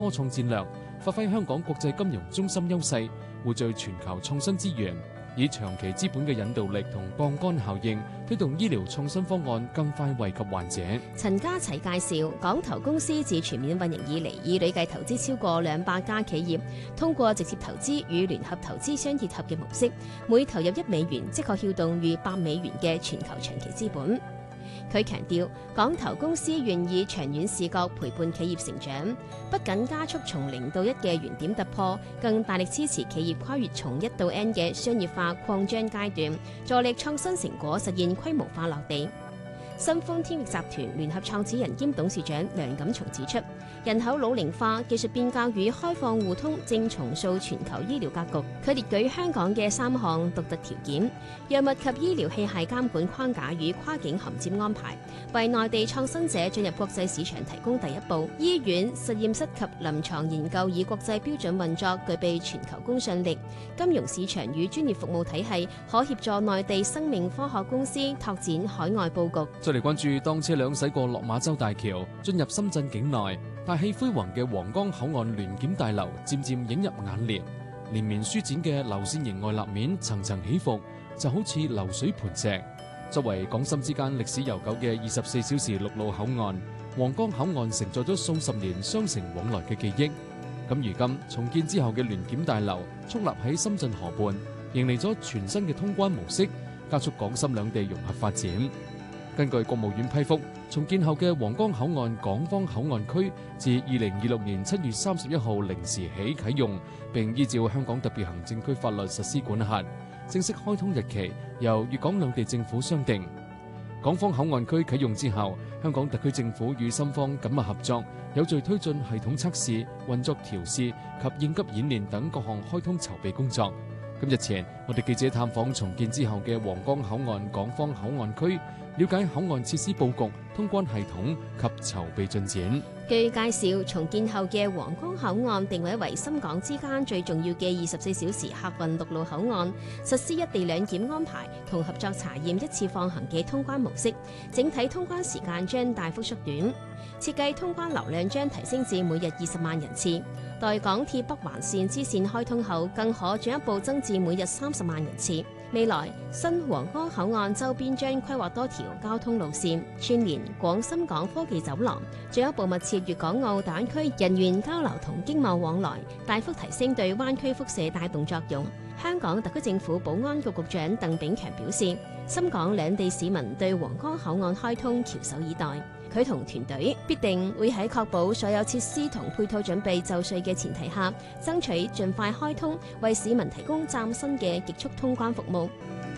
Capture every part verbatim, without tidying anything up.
科創戰略，發揮香港國際金融中心優勢，匯聚全球創新資源，以長期資本嘅引導力同槓桿效應，推動醫療創新方案更快惠及患者。 陳家齊介紹，港投公司自全面運營以嚟，已累計投資超過兩百家企業，通過直接投資與聯合投資相結合嘅模式，每投入一美元，即可撬動逾百美元嘅全球長期資本。佢強調，港投公司願以長遠視角陪伴企業成長，不僅加速從零到一嘅原點突破，更大力支持企業跨越從一到 N 嘅商業化擴張階段，助力創新成果實現規模化落地。新豐天域集團聯合創始人兼董事長梁錦松指出，人口老齡化、技術變革與開放互通正重塑全球醫療格局。佢列舉香港嘅三項獨特條件：藥物及醫療器械監管框架與跨境銜接安排，為內地創新者進入國際市場提供第一步；醫院、實驗室及臨床研究以國際標準運作，具備全球公信力；金融市場與專業服務體系可協助內地生命科學公司拓展海外佈局。 再嚟關注，當車輛駛過落馬洲大橋，進入深圳境內，大氣輝煌嘅皇崗口岸聯檢大樓漸漸映入眼簾，連綿舒展嘅流線型外立面層層起伏，就好似流水盤石。作為港深之間歷史悠久嘅二十四小時陸路口岸，皇崗口岸承載咗數十年雙城往來嘅記憶。咁如今重建之後嘅聯檢大樓矗立喺深圳河畔，迎嚟咗全新嘅通關模式，加速港深兩地融合發展。根據國務院批覆，重建後嘅皇崗口岸港方口岸區自二零二六年七月三十一號零時起啟用，並依照香港特別行政區法律實施管轄。正式開通日期由粵港兩地政府商定。港方口岸區啟用之後，香港特區政府與深方緊密合作，有序推進系統測試、運作調試及應急演練等各項開通籌備工作。咁日前，我哋記者探訪重建之後嘅皇崗口岸港方口岸區，了解口岸設施佈局、通關系統及籌備進展。 據介紹，重建後嘅皇崗口岸定位為深港之間最重要嘅二十四小時客運陸路口岸，實施一地兩檢安排同合作查驗一次放行嘅通關模式，整體通關時間將大幅縮短。設計通關流量將提升至每日二十萬人次，待港鐵北環線支線開通後，更可進一步增至每日三十萬人次。未來新皇崗口岸周邊將規劃多條交通路線，串連廣深港科技走廊，進一步密切粵港澳大灣區人員交流同經貿往來，大幅提升對灣區輻射帶動作用。香港特區政府保安局局長鄧炳強表示，深港兩地市民對皇崗口岸開通翹首以待。佢同團隊必定會喺確保所有設施同配套準備就緒嘅前提下，爭取盡快開通，為市民提供嶄新嘅極速通關服務。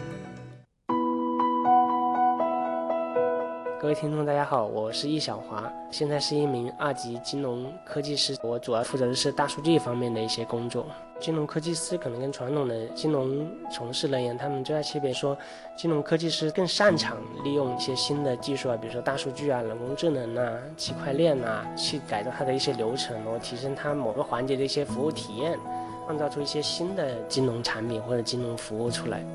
各位聽眾大家好，我是易小華，現在是一名二級金融科技師，我主要負責的是大數據方面的一些工作。金融科技師可能跟傳統的金融從事人員，他們最大區別說，金融科技師更擅長利用一些新的技術啊，比如說大數據啊、人工智能啊、區塊鏈啊，去改造它的一些流程，然後提升它某個環節的一些服務體驗，創造出一些新的金融產品或者金融服務出來。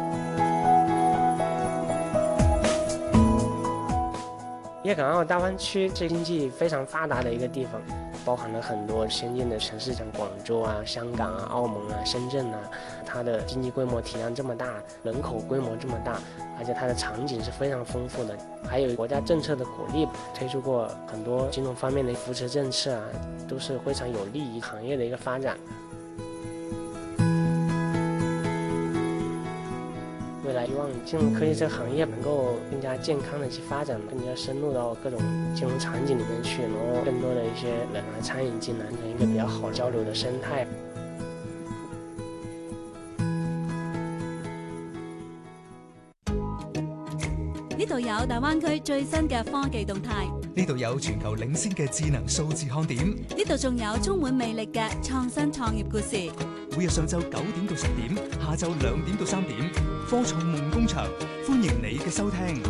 粵港澳大灣區是經濟非常發達的一個地方，包含了很多先進的城市，像廣州啊、香港啊、澳門啊、深圳啊，它的經濟規模體量這麼大，人口規模這麼大，而且它的場景是非常豐富的，還有國家政策的鼓勵，推出過很多金融方面的扶持政策啊，都是非常有利於行業的一個發展。未來希望金融科技這個行業能夠更加健康的去發展，更加深入到各種金融場景裡面去，然後更多的一些人來參與進來，成一個比較好交流的生態。 呢度有大灣區最新嘅科技動態， 呢度有全球領先嘅智能數字看點， 呢度仲有充滿魅力嘅創新創業故事。 每日上晝九點到十點，下晝兩點到三點，科創夢工場，歡迎你嘅收聽。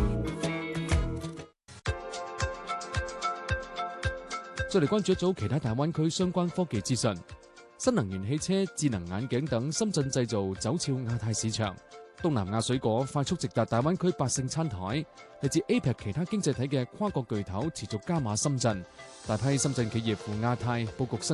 再嚟關注一組其他大灣區相關科技資訊。新能源汽車、智能眼鏡等深圳製造走俏亞太市場。東南亞水果快速直達大灣區百姓餐台，嚟自 A P E C 其他經濟體嘅跨國巨頭持續加碼深圳，大批深圳企業赴亞太佈局新